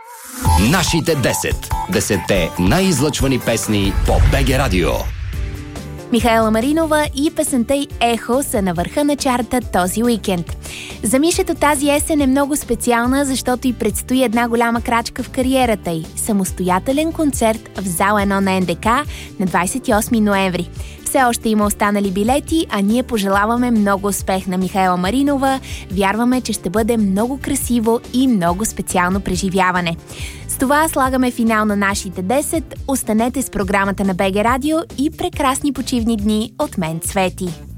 Нашите 10. 10-те най-излъчвани песни по БГ Радио. Михаела Маринова и песента й "Ехо" са на върха на чарта този уикенд. За Мишето тази есен е много специална, защото й предстои една голяма крачка в кариерата й – самостоятелен концерт в зал 1 на НДК на 28 ноември. Все още има останали билети, а ние пожелаваме много успех на Михаела Маринова. Вярваме, че ще бъде много красиво и много специално преживяване. С това слагаме финал на нашите 10. Останете с програмата на БГ Радио и прекрасни почивни дни от мен, Цвети.